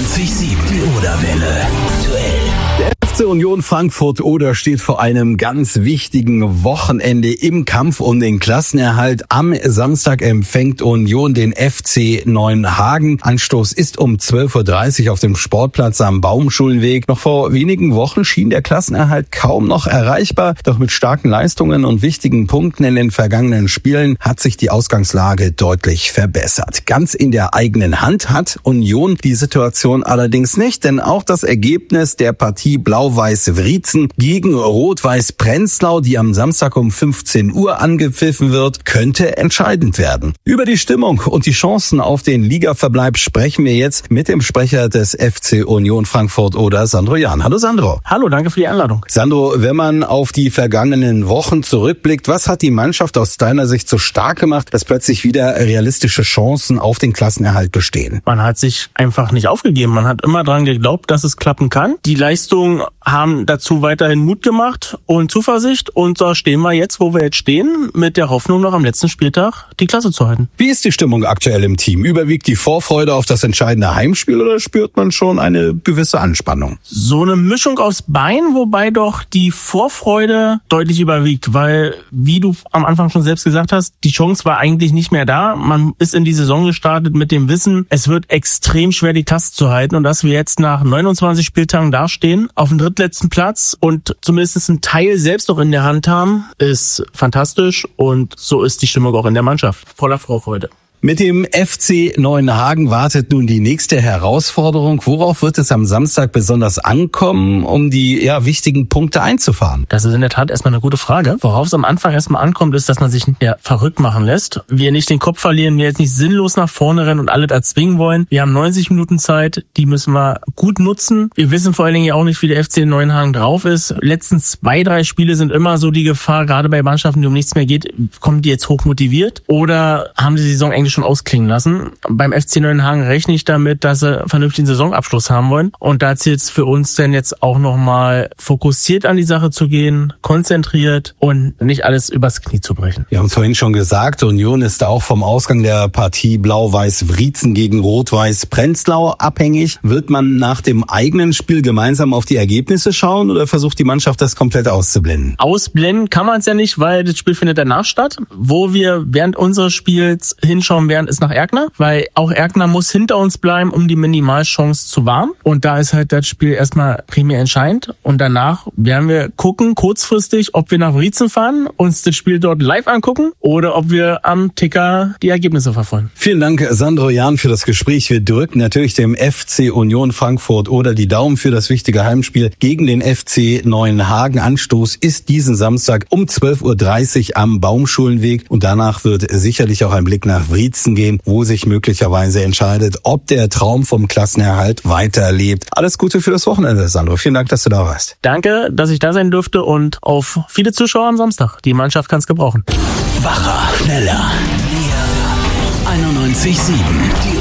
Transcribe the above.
91,7. Die Oderwelle. Aktuell. Der FC Union Frankfurt-Oder steht vor einem ganz wichtigen Wochenende im Kampf um den Klassenerhalt. Am Samstag empfängt Union den FC Neuenhagen. Anstoß ist um 12:30 Uhr auf dem Sportplatz am Baumschulenweg. Noch vor wenigen Wochen schien der Klassenerhalt kaum noch erreichbar. Doch mit starken Leistungen und wichtigen Punkten in den vergangenen Spielen hat sich die Ausgangslage deutlich verbessert. Ganz in der eigenen Hand hat Union die Situation allerdings nicht, denn auch das Ergebnis der Partie Blau-Weiß Wriezen gegen Rot-Weiß Prenzlau, die am Samstag um 15 Uhr angepfiffen wird, könnte entscheidend werden. Über die Stimmung und die Chancen auf den Ligaverbleib sprechen wir jetzt mit dem Sprecher des FC Union Frankfurt-Oder, Sandro Jahn. Hallo Sandro. Hallo, danke für die Einladung. Sandro, wenn man auf die vergangenen Wochen zurückblickt, was hat die Mannschaft aus deiner Sicht so stark gemacht, dass plötzlich wieder realistische Chancen auf den Klassenerhalt bestehen? Man hat sich einfach nicht aufgegeben. Man hat immer dran geglaubt, dass es klappen kann. Die Leistungen haben dazu weiterhin Mut gemacht und Zuversicht. Und da stehen wir jetzt, wo wir jetzt stehen, mit der Hoffnung, noch am letzten Spieltag die Klasse zu halten. Wie ist die Stimmung aktuell im Team? Überwiegt die Vorfreude auf das entscheidende Heimspiel oder spürt man schon eine gewisse Anspannung? So eine Mischung aus beiden, wobei doch die Vorfreude deutlich überwiegt, weil, wie du am Anfang schon selbst gesagt hast, die Chance war eigentlich nicht mehr da. Man ist in die Saison gestartet mit dem Wissen, es wird extrem schwer, die Taste zu halten, und dass wir jetzt nach 29 Spieltagen dastehen, auf dem drittletzten Platz und zumindest einen Teil selbst noch in der Hand haben, ist fantastisch, und so ist die Stimmung auch in der Mannschaft. Voller Vorfreude. Mit dem FC Neuenhagen wartet nun die nächste Herausforderung. Worauf wird es am Samstag besonders ankommen, um die wichtigen Punkte einzufahren? Das ist in der Tat erstmal eine gute Frage. Worauf es am Anfang erstmal ankommt, ist, dass man sich nicht verrückt machen lässt. Wir nicht den Kopf verlieren, wir jetzt nicht sinnlos nach vorne rennen und alle erzwingen wollen. Wir haben 90 Minuten Zeit, die müssen wir gut nutzen. Wir wissen vor allen Dingen ja auch nicht, wie der FC Neuenhagen drauf ist. Letzten 2-3 Spiele sind immer so die Gefahr, gerade bei Mannschaften, die um nichts mehr geht, kommen die jetzt hoch motiviert oder haben die Saison eigentlich schon ausklingen lassen. Beim FC Neuenhagen rechne ich damit, dass sie einen vernünftigen Saisonabschluss haben wollen. Und da zählt es für uns denn jetzt auch nochmal fokussiert an die Sache zu gehen, konzentriert und nicht alles übers Knie zu brechen. Wir haben es vorhin schon gesagt, Union ist auch vom Ausgang der Partie Blau-Weiß Wriezen gegen Rot-Weiß Prenzlau abhängig. Wird man nach dem eigenen Spiel gemeinsam auf die Ergebnisse schauen oder versucht die Mannschaft das komplett auszublenden? Ausblenden kann man es ja nicht, weil das Spiel findet danach statt. Wo wir während unseres Spiels hinschauen werden, ist nach Erkner, weil auch Erkner muss hinter uns bleiben, um die Minimalchance zu wahren. Und da ist halt das Spiel erstmal primär entscheidend. Und danach werden wir gucken, kurzfristig, ob wir nach Wriezen fahren, uns das Spiel dort live angucken oder ob wir am Ticker die Ergebnisse verfolgen. Vielen Dank, Sandro Jahn, für das Gespräch. Wir drücken natürlich dem FC Union Frankfurt-Oder die Daumen für das wichtige Heimspiel gegen den FC Neuenhagen. Anstoß ist diesen Samstag um 12:30 Uhr am Baumschulenweg. Und danach wird sicherlich auch ein Blick nach Wriezen gehen, wo sich möglicherweise entscheidet, ob der Traum vom Klassenerhalt weiterlebt. Alles Gute für das Wochenende, Sandro. Vielen Dank, dass du da warst. Danke, dass ich da sein durfte, und auf viele Zuschauer am Samstag. Die Mannschaft kann es gebrauchen. Wacher, schneller, näher. 91,7.